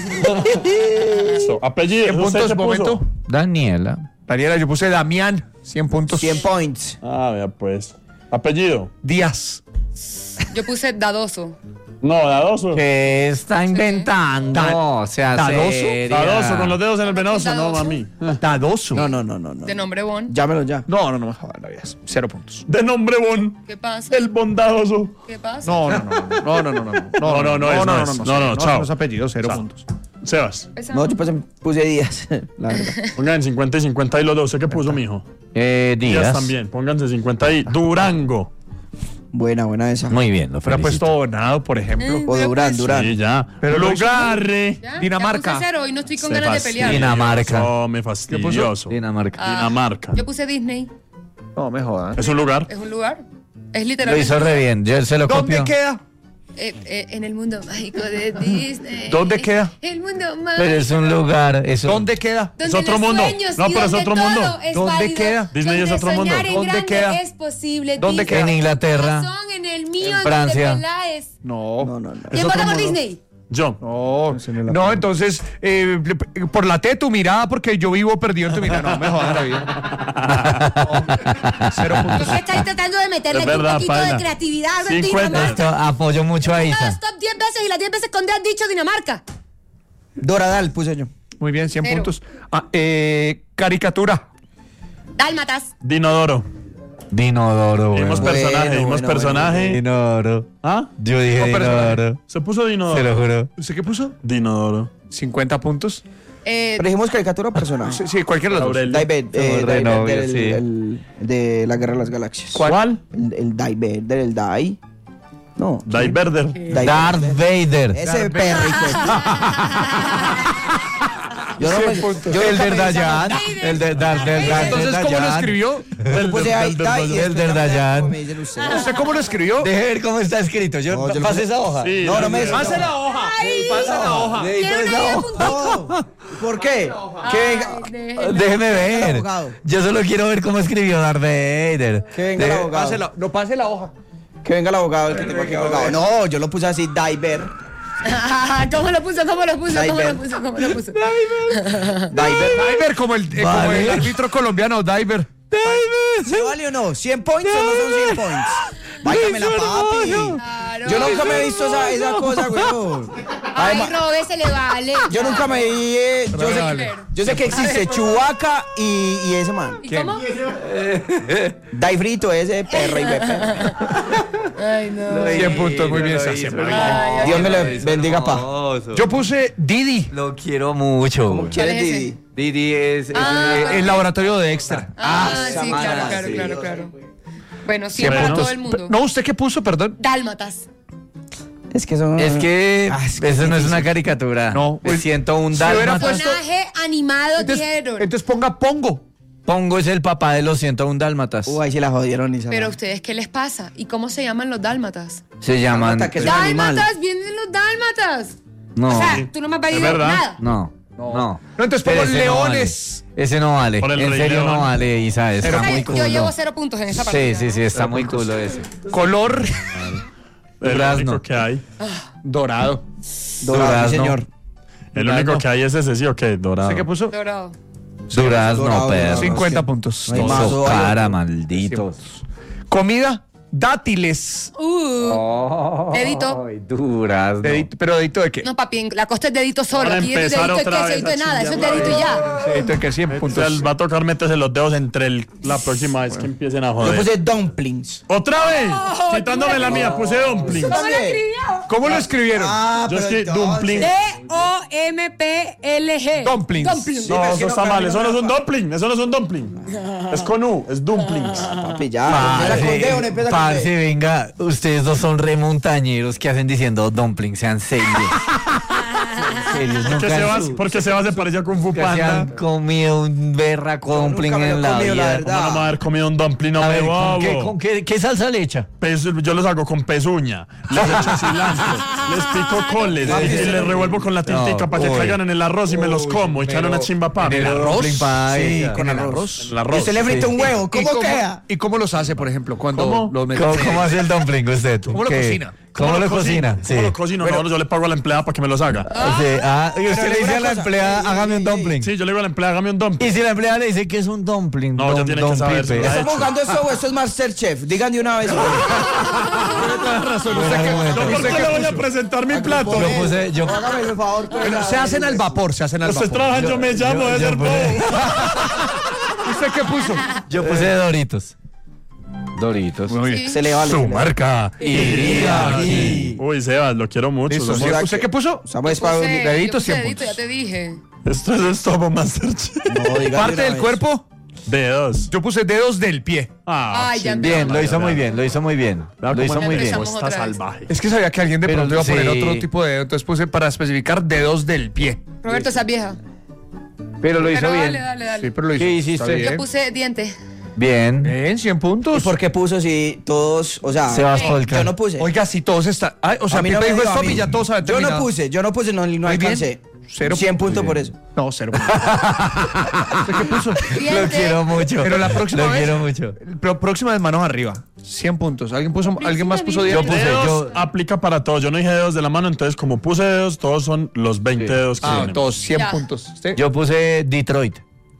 Listo. Apellido. cien ¿usted puntos, qué momento. puso? Daniela. Daniela, yo puse Damián. cien puntos. cien points. Ah, vea pues. Apellido. Díaz. Yo puse dadoso. No, Dadoso. ¿Qué está inventando? Da- O sea, ¿Dadoso? seria. Dadoso, con los dedos en el venoso, no, Dadoso. mami. Dadoso. No, no, no, no, no. De nombre Bon. Llámelo ya. No, no, no me jodas la vida. Cero puntos. De nombre Bon. ¿Qué pasa? El bondadoso. ¿Qué pasa? No, no, no, no, no, no, no, no, No, no, no es, no es. No, no, chao. No es apellido, cero Chao. puntos. Sebas. Esa No, yo puse, puse Díaz, la verdad. Pongan cincuenta y cincuenta y los dos. ¿Usted qué puso, mijo? Eh, Díaz Díaz. también. Pónganse cincuenta y. Durango. Buena, buena esa. Muy bien, lo Pero ha felicito. puesto Donado, por ejemplo. O Durán, Durán. Sí, ya. Pero lo hizo- Lugar. ¿Ya? Dinamarca. Ya puse cero y no estoy con Se ganas de fastidia. pelear. Dinamarca. No, me fastidioso. Dinamarca. Ah, Dinamarca. Yo puse Disney. No me jodas. ¿Es un lugar? Es un lugar. Es Lo literalmente. hizo re bien. Yo se lo ¿Dónde copio. queda? Eh, eh, en el mundo mágico de Disney. ¿Dónde queda? El mundo mágico. Pero es un lugar. Es un... ¿Dónde queda? Donde Es otro los mundo. sueños No, y pero es donde otro todo mundo. es ¿Dónde válido, queda? Disney es donde otro mundo. soñar en ¿Dónde grande queda? es posible. ¿Dónde Disney. queda? En Inglaterra. Razón en el mío, En donde Francia. Peláez. No. No, no, no. ¿Quién vota por Disney? Yo. No, no, entonces, eh, por la T tu mirada, porque yo vivo perdido en tu mirada. No, me jodas la vida. No, cero puntos. ¿Qué estáis tratando de meterle Es aquí verdad, un poquito pana. de creatividad a cincuenta. Dinamarca? Esto apoyo mucho a Isa. Stop diez veces y las diez veces con D has dicho Dinamarca. Doradal puse yo. Muy bien, cien Cero. puntos. Ah, eh, caricatura. Dálmatas. Dinodoro. Dinodoro. Dimos weón. personaje, bueno, dimos bueno, personaje. Dinodoro. ¿Ah? Yo dije No, personaje. Dinodoro. Se puso Se Dinodoro. lo juro. ¿Usted qué puso? Dinodoro. cincuenta puntos. Eh, Pero dijimos caricatura o personaje. Sí, sí, cualquiera de los dos. Aurelio. David, eh, Re David, novio, del- sí. el- de la Guerra de las Galaxias. ¿Cuál? El, el David, del Dai. No. Daiverder. Dai- Darth Vader. Ese perro. hijo de- Yo no me, cien puntos. yo El nunca de me- Dayan. El de Darth Vader. Entonces, ¿cómo lo escribió? Yo puse ahí, Dai, y El después del ya me da Dayan. como me dicen ustedes. ¿Usted cómo lo escribió? Deje ver cómo está escrito. Yo, No, yo lo pase puse- esa hoja. Sí, No, no me Pase la hoja. Pasa la hoja. Deje ¿quieren esa una idea hoja. No, ¿por qué? Que venga, Ay, déjenme. Déjeme el ver. abogado. Yo solo quiero ver cómo escribió Darth Vader. que venga el Deje- abogado. Pase la- no pase la hoja. Que venga el abogado, el que tengo aquí colgado. No, yo lo puse así, Diver. ¿Cómo lo puso? ¿Cómo lo puso? ¿Cómo Diver. lo puso? ¿Cómo lo puso? Diver. Diver, como el, eh, como Vale. el árbitro colombiano, Diver. ¿Se vale o no? ¿cien points o no son cien points? Váyamela, papi. Claro. Yo nunca me he visto esa, esa cosa, weón. Ay, Además, Robe, se le vale. yo nunca me vi. eh, yo, sé, Vale. yo sé que existe Chewbacca y, y ese man. ¿Y cómo? Daifrito, ese perro y Pepe. Ay, no. cien puntos, muy bien, Sasha. Ay, Dios me le bendiga, pa. Yo puse Didi. Lo quiero mucho. ¿Cómo quieres, es ese? Didi? Didi es. es- Ah, es- El laboratorio de Dexter. Ah, esa sí, mala, claro, claro, sí. claro, claro. Bueno, cien siempre a puntos. todo el mundo. No, ¿usted qué puso, perdón? Dálmatas. Es que son. Es que Ah, es que eso es no es difícil. una caricatura. No, Me pues, siento un si hubiera dálmata. puesto- Personaje animado Entonces, dijeron. entonces ponga Pongo. Pongo es el papá de los ciento un dálmatas. Uh, ahí sí la jodieron, Isa. Pero a ustedes, ¿qué les pasa? ¿Y cómo se llaman los dálmatas? Se llaman. Dálmata, que es un animal. ¡Dálmatas! ¡Vienen los dálmatas! No. O sea, tú no me has valido verdad. nada. No. No. No, entonces Pero pongo ese no Leones. vale. Ese no vale. Por el En Rey serio León. no vale, Isa. Está Cero muy Ay, culo. yo llevo cero puntos en esa partida. Sí, sí, sí, está muy culo ese. Color El Durazno. único que hay. dorado. Dorado, Durazno. sí, señor. El Durazno. único que hay es ese, sí o qué, dorado. ¿Usted qué puso? Dorado. Durazno, Dorado, perro. dorado. cincuenta puntos. No hay más. Su Dorado. cara, malditos. Comida, dátiles. Uh, dedito. Ay, duras. Dedito, ¿pero dedito de qué? No, papi, en la costa es dedito solo. Para Aquí es empezar dedito de otra queso, vez dedito de a nada. Eso es chingar dedito y la ya. Dedito de que cien puntos. Entonces, va a tocar meterse los dedos entre el, la próxima vez que empiecen a Yo joder. puse dumplings. ¡Otra vez! Quitándome la mía, puse dumplings. ¿Cómo lo escribió? ¿Cómo lo escribieron? Ah, Yo pero escribí entonces- dumplings. D O M P L G. Dumplings. Dumplings. No, pero es eso que no, está para mal. mí Eso no no es me un dumpling. Eso no es un dumpling. Es con U, es dumplings. Papi, ya. Empieza con D, no empieza con Parce, D. venga, ustedes dos son re montañeros que hacen diciendo dumplings, sean serios. Serios, Porque nunca Sebas, han- porque Sebas se parecía a Kung Fu nunca se han Panda. comido un berraco dumpling nunca me lo en he la comido, la vida. verdad. ¿Cómo no me va a haber comido un dumpling? No A me ver, ¿con qué, bobo. con qué- qué salsa le echa? Pez- yo los hago con pezuña, les echo cilantro, les pico coles y, y les revuelvo con la tintica No, para que uy. caigan en el arroz y me los como y quedan una chimba papa. ¿En el arroz? Dumpling paisa. Sí, con el el arroz. El arroz. Y usted le frita un huevo. ¿Y ¿Cómo queda? ¿Y cómo los hace, por ejemplo, cuando ¿Cómo? los mete? ¿Cómo, cómo hace el dumpling usted? ¿Cómo lo ¿Qué? cocina? ¿Cómo, lo cocina? Sí. ¿Cómo lo cocino? No, yo le pago a la empleada para que me los haga. O sea, ah, y usted Pero le dice una a la cosa, empleada, ey, ey, hágame un ey, dumpling. Sí, yo le digo a la empleada, hágame un dumpling. Y si la empleada le dice que es un dumpling, No, ya don- tiene que don saber, Pipe. se lo ha ¿Estamos hecho. jugando eso o esto es Masterchef? Digan de una vez. razón. Bueno, ¿Usted qué- bueno. ¿Yo por usted qué qué le voy a puso? presentar mi plato? Yo puse, yo, Hágame por favor. pues, Bueno, se hacen al vapor, se hacen al Ustedes vapor. trabajan, yo me llamo, yo- es yo el puse- bobo. ¿Usted qué puso? yo puse Doritos. Doritos. Uy, Se le vale. su se le vale. marca. Iría aquí. Uy, Sebas, lo quiero mucho. Listo, somos- ¿sí? ¿Usted qué puso? Estamos para Puse- yo deditos, puse cien dedito, puntos. ya te dije. Esto es Estobo Masterchef. No, diga Parte de del una cuerpo. Dedos. Yo puse dedos del pie. Ah, Ay, ya sí, Bien, lo vea, hizo vea. muy bien, lo hizo muy bien. Vea Lo hizo cómo muy bien. empezamos. Está otra vez. salvaje. Es que sabía que alguien de Pero pronto iba a poner sí. otro tipo de dedo, entonces puse para especificar dedos del pie. Roberto, esa vieja. Pero lo hizo Pero bien. dale, dale, dale. Sí, pero lo hizo. ¿Qué Está hiciste? bien. Yo puse diente. Bien. Bien, cien ¿Y puntos. por qué puso si todos, o sea, Sebas eh, Polka. yo no puse? Oiga, si todos están. Ay, o sea, A mí no Pipe me dijo diga a stop mí. y ya todos saben Yo no terminado. puse, yo no puse, no, no Muy bien. alcancé. Cero. cien puntos Muy por bien. eso. No, cero. ¿Usted qué puso? Lo Diente. quiero mucho. Pero la próxima Lo vez. quiero mucho. Pero próxima vez manos arriba. cien puntos. ¿Alguien puso, alguien más puso Yo diez? puse, Dedos yo- aplica para todos. Yo no dije dedos de la mano, entonces como puse dedos, todos son los veinte Sí. dedos que Ah, tienen. todos, cien Ya. puntos. ¿Usted? Yo puse Detroit.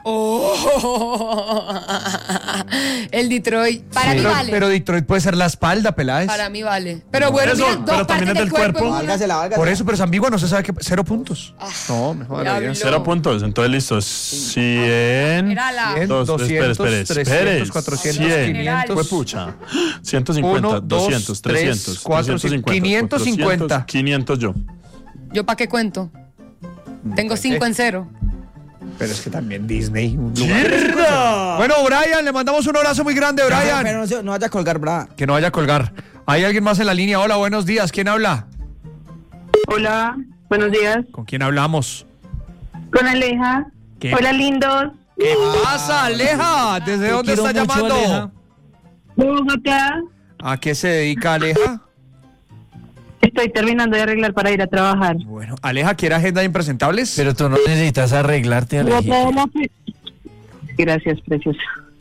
Oh. El Detroit. Para mí pero, vale. pero Detroit puede ser la espalda, Peláez. Para mí vale. Pero bueno, Eso, mira, dos pero también partes es del del cuerpo. cuerpo. en una. Válgasela, válgasela. Por eso, pero es ambigua, no se sabe qué. Cero puntos. No, mejor la vida. diablo. Cero puntos, entonces listo. cien. Era la. Cien. Dos, espere, doscientos, espere, espere. trescientos, cuatrocientos, cien. quinientos. Huepucha. ciento cincuenta, Uno, dos, doscientos, tres, trescientos, cuatro, trescientos cincuenta, quinientos cincuenta. cuatrocientos, quinientos yo. ¿Yo para qué cuento? Tengo cinco en cero. Pero es que también Disney. un lugar. Bueno, Brian, le mandamos un abrazo muy grande, Pero Brian. no, se- no vaya a colgar, bra. Que no vaya a colgar. ¿Hay alguien más en la línea? Hola, buenos días. ¿Quién habla? Hola, buenos días. ¿Con quién hablamos? Con Aleja. ¿Qué? Hola, lindos. ¿Qué pasa, Aleja? ¿Desde Te dónde quiero está mucho, llamando? Aleja. Bogotá. ¿A qué se dedica Aleja? Estoy terminando de arreglar para ir a trabajar. Bueno, Aleja quiere agenda de impresentables. Pero tú no necesitas arreglarte, Alejito. Gracias, preciosa.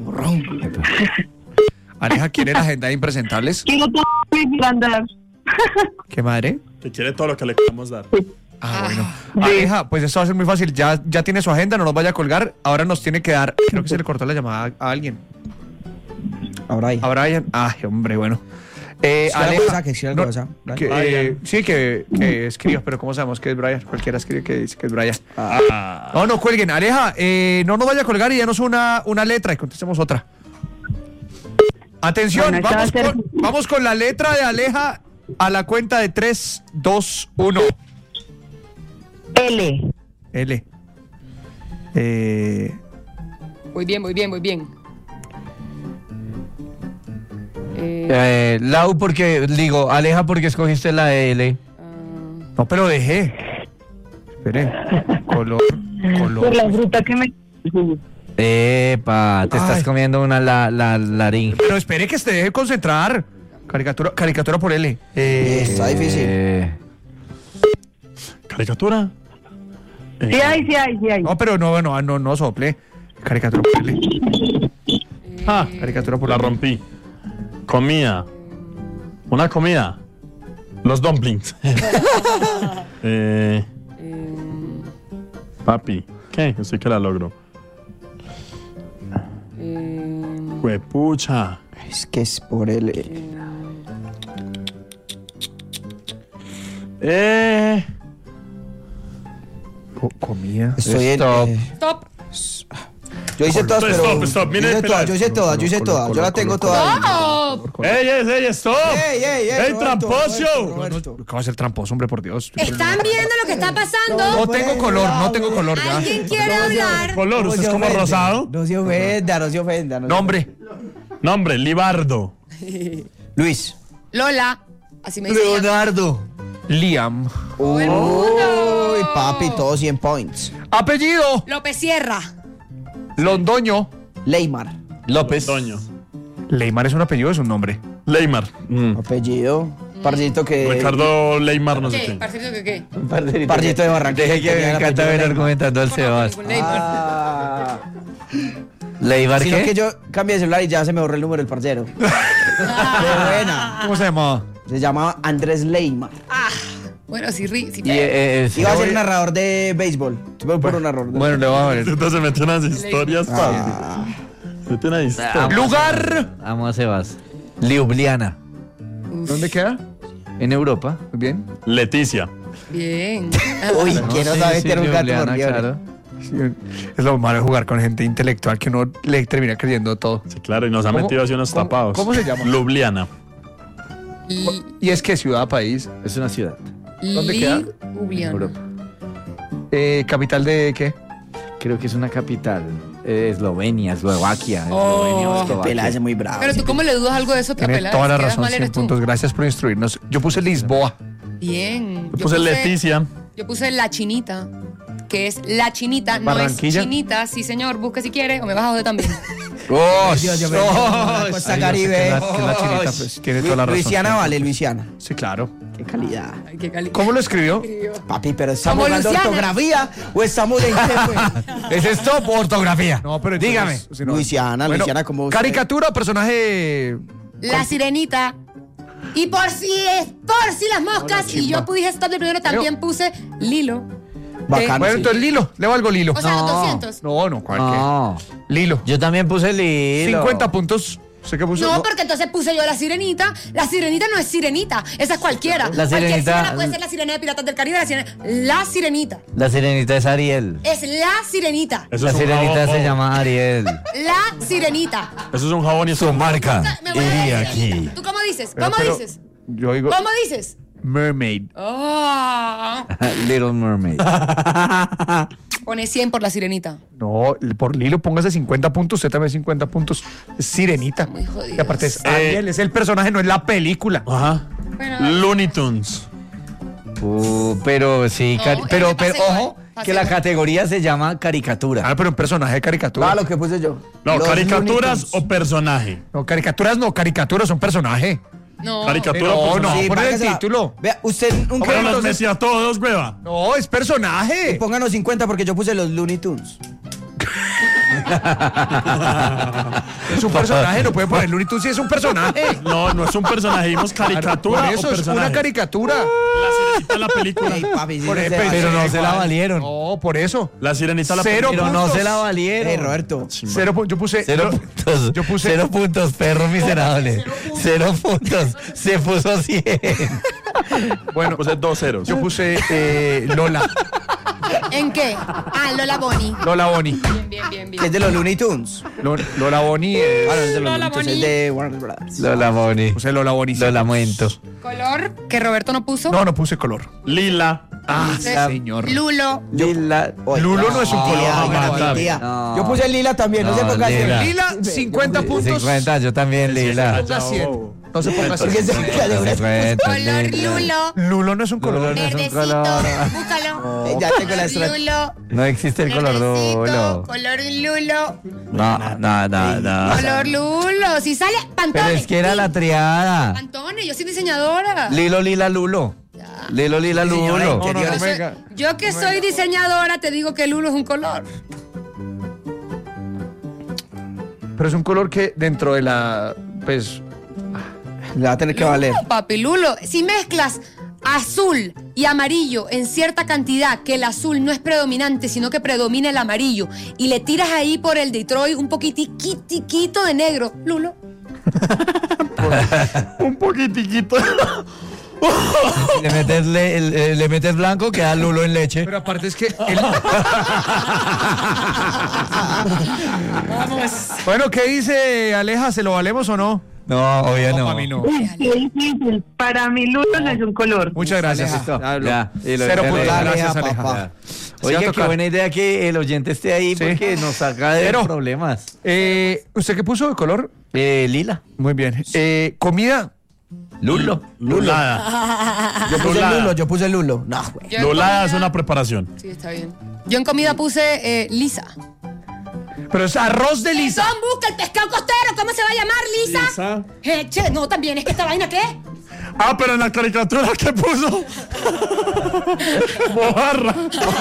Aleja quiere la agenda de impresentables. Quiero todo para andar. ¿Qué madre? Que quiere todo lo que le queramos dar. Ah, bueno. Aleja, pues esto va a ser muy fácil. Ya, ya tiene su agenda, no nos vaya a colgar. Ahora nos tiene que dar. Creo que se le cortó la llamada a alguien. Ahora ahí. A Brian. Ay, hombre, bueno. Eh, Escriba Aleja, por WhatsApp, que escriba por no, WhatsApp, Brian. que, eh, sí, que, que escriba, pero ¿cómo sabemos que es Brian? Cualquiera escribe que dice que es Brian. Ah. No, no cuelguen. Aleja, eh, no nos vaya a colgar y ya nos una, una letra y contestemos otra. Atención, Bueno, esta vamos, va a ser- con, vamos con la letra de Aleja a la cuenta de tres, dos, uno. L. L. Eh, Muy bien, muy bien, muy bien. Eh, Eh, Lau, porque, digo, Aleja, porque escogiste la L. no, pero dejé. Espere. Color, color. Por la fruta que me... Epa, te estás Ay. comiendo una la, la, laringe. Pero espere que se deje concentrar. Caricatura, caricatura por L. Eh, Está difícil. Eh, ¿Caricatura? Eh, Sí hay, sí hay, sí hay. no, pero no, no, no, no sople. Caricatura por L. Ah, Caricatura por la L. rompí. Comida. Una comida. Los dumplings. eh, papi. ¿Qué? Yo sí que la logro. Huepucha. Es que es por él. eh. Eh. Co- comida. Estoy en. Stop. eh, Stop. yo hice todas, pero. Stop, stop, mire, yo hice espera. todas, yo hice todas, yo hice Color, todas. Yo color, la tengo color, todas. Stop. ¡Ey, ey, ey, stop! ¡Ey, ey, ey! ¡Ey, Roberto, tramposo! Roberto, Roberto. ¿Cómo va a ser tramposo, hombre, por Dios? ¿Están viendo lo que está pasando? No tengo color, no tengo color. ya. ¿Alguien quiere hablar? Color, No usted se es como ofende, rosado. No se ofenda, no se ofenda. no se Nombre. Nombre, Libardo. ofenda. Luis. Lola. Así me dice ella. Leonardo. Liam. Uy, papi, todos cien points. Apellido. López Sierra. Londoño. Leymar. López. Toño. Leymar es un apellido, es un nombre. Leymar. Mm. Apellido. Parcito que. Ricardo Leymar, no sé ¿Qué? qué. ¿Parcito que qué? Parcito de Barranquilla. Deje que me Tenía encanta apellido ver Leymar. argumentando al Sebas. Ningún Neymar. Ah. ¿Leibar Sino qué? que yo cambié de celular y ya se me borró el número del parcero. Qué buena. ¿Cómo se llamaba? Se llamaba Andrés Leymar. Ah, bueno, sí, ri- sí. Y, eh, eh, Iba a sí. ser narrador de béisbol. Fue por un narrador. de- Bueno, le voy a ver. Entonces se metió unas historias, Ah. papi. Metió una historia. Lugar. Amo a Sebas. Ljubljana. ¿Dónde queda? En Europa. Muy bien. Leticia. Bien. Uy, No, ¿quién no sí, sabe sí, tener un gato Ljubljana, por fiebre? claro. Sí, es lo malo de jugar con gente intelectual que uno le termina creyendo todo. Sí, claro, y nos ha ¿Cómo- metido así unos cómo- tapados. cómo se llama? Ljubljana. Li- Y es que ciudad, país. Es una ciudad. ¿Dónde queda? Ljubljana. Europa. Eh, ¿Capital de qué? Creo que es una capital. Eh, Eslovenia, Eslovaquia. Oh. Eslovenia, Qué Eslovaquia. pelada, es muy bravo. Pero tú, ¿cómo le dudas algo de eso? Tiene Capela? toda la ¿Quedas razón, mal cien eres tú? puntos. Gracias por instruirnos. Yo puse Lisboa. Bien. Yo puse Leticia. Yo puse La Chinita, que es La Chinita, no Barranquilla. es Chinita. Sí, señor, busque si quiere, o me vas a joder también. ¡Oh! Dios, yo me- la Costa Caribe. La, que la chinita, pues, tiene toda la razón. Luisiana vale, Luisiana. Sí, claro. Qué calidad. Ay, qué cali- ¿Cómo lo escribió? Papi, pero ¿estamos Como hablando de Luciana. ortografía o estamos en qué, pues? ¿Es esto o ortografía? No, pero Dígame. entonces, si no- Luisiana, Bueno, Luisiana, como usted. ¿caricatura o personaje? La Sirenita. Y por si es, por si las moscas, y yo puse stop de primero, también puse Lilo. Bacano, Bueno, sí. entonces Lilo. Le valgo Lilo. O sea, los No. doscientos. No, no, ¿cuál qué? No. Lilo. Yo también puse Lilo. cincuenta puntos. ¿Sé qué puso? No, porque entonces puse yo la sirenita. La sirenita no es sirenita, esa es cualquiera. La Cualquier sirenita- sirena puede ser la sirena de Piratas del Caribe, la sirena. La sirenita. La sirenita es Ariel. Es la sirenita. Eso La es un sirenita jabón. se llama Ariel. La sirenita. Eso es un jabón y es Su un marca Me voy a iría decir sirenita. aquí. ¿Tú cómo dices? Pero- ¿Cómo pero dices? Yo digo ¿Cómo dices? Mermaid. Oh. Little Mermaid. Pone cien por la sirenita. No, por Lilo póngase cincuenta puntos, usted también cincuenta puntos. Es Sirenita. Muy jodidos. Y aparte es Eh, Ariel, es el personaje, no es la película. Ajá. Bueno, Looney Tunes. Uh, pero sí, No, cari- ese pero, pase pero igual, ojo, pase que la igual. categoría se llama caricatura. Ah, pero un personaje de caricatura. Ah, lo que puse yo. No, Los caricaturas Looney Tunes. o personaje. No, caricaturas no, caricaturas son personaje. no. Caricatura No, o no, personaje. poner el váyasela. título. Vea, usted nunca. Pero los entonces- metí a todos, hueva. No, es personaje. Pónganos cincuenta porque yo puse los Looney Tunes. Es un personaje, no pueden poner Looney Tunes si es un personaje. No, no es un personaje, dimos caricatura Por o eso es personaje. una caricatura. La sirenita la película. Ey, papi, sí Por se ejemplo, va. Pero no se la igual. valieron. No, por eso. La sirenita la Cero película. Pero no puntos. se la valieron. Ey, Roberto. Cero pu- yo puse. Cero yo- puntos. Yo puse. Cero puntos, perro miserable. Cero puntos. Se puso cien. Bueno, Puse dos ceros. yo puse eh, Lola. ¿En qué? Ah, Lola Bonnie. Lola Bonnie. Bien, bien, bien, Que es bien. de los Looney Tunes. Lo- Lola Bonnie. eh, Ah, no, es de los Lola Looney Tunes, Bonnie. es de Warner Brothers. Lola Bonnie. puse Lola Bonnie. Lo lamento. Color que Roberto no puso. No, no puse color. Lila. Ah, Entonces, señor. Lulo. Lila. Oye, Lulo no es un color, tía, no me no, matar. tía. No. Yo puse lila también, no, No, se ponga lila. así. Lila, cincuenta puntos. cincuenta, yo también, Lila. Ponga cien. No se ponga Porque cien. se pica de una. cincuenta, Color Lila. Lulo. Lulo no es un color. Lulo no es un Verdecito. color. Búscalo. Eh, Ya tengo la estrategia. Lulo. No existe el color Verdecito, Lulo. Color Lulo. No, no, no, no. Color Lulo. Si sale Pantone. Pero es que era Sí, la triada. Pantone, yo soy diseñadora. Lilo, Lila, Lulo. Lilo, Lila, Señora, Lulo. No, no, Yo, no, soy- venga. yo que soy diseñadora te digo que Lulo es un color. Pero es un color que dentro de la. Pues. Le va a tener que valer. No, papi, Lulo. Si mezclas azul y amarillo en cierta cantidad, que el azul no es predominante, sino que predomina el amarillo, y le tiras ahí por el Detroit un poquitiquito de negro, Lulo. Un poquitiquito. le, metes le, le, le metes blanco, queda lulo en leche. Pero aparte es que... el- Vamos. Bueno, ¿qué dice Aleja? ¿Se lo valemos o no? No, obvio No, no. para mí no. Uy, qué difícil. Para mí Lulo no es un color. Muchas gracias. Listo. Ya, lo- Ya, y lo- Cero ya, puntos. ya, Gracias, ya, Aleja. papá. Sí, va a Oiga, qué tocar. buena idea que el oyente esté ahí Sí. porque nos saca de Pero- problemas. Eh, ¿Usted qué puso de color? Eh, lila. Muy bien. Eh, ¿Comida? Lulo. Lulada. Yo puse Lulada. Lulo, yo puse Lulo. No, güey. Yo en Lulada es comida- una preparación. Sí, está bien. Yo en comida puse eh, lisa. Pero es arroz de lisa. Son busca el pescado costero, ¿cómo se va a llamar? ¿Lisa? Lisa. Eh, che, no, también es que esta vaina, ¿qué? Ah, pero en la caricatura que puso. Mojarra.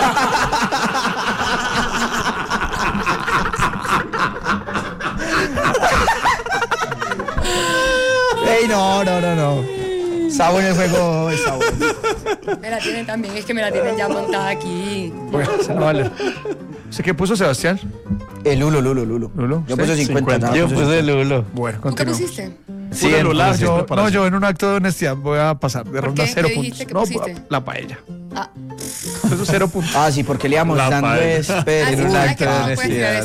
Ey, no, no, no, no. Está bueno el juego, está bueno. Me la tienen también, es que me la tienen ya montada aquí. Bueno, vale. ¿Usted qué puso, Sebastián? El Lulo, Lulo, Lulo. Lulo, Yo ¿sí? puse cincuenta. cincuenta. no, Yo puse puse lulo. Bueno, ¿Tú qué continuamos. pusiste? Sí, Puse en- lulada, No, sí, yo, preparación. no, yo en un acto de honestidad voy a pasar de ronda qué? cero ¿Qué puntos. dijiste? ¿Qué No, pusiste? la paella. Ah, Eso cero puntos. Ah, sí, porque le íbamos La dando paella. espera Ah, en sí, un ¿sabes acto que de no puedes honestidad. tirar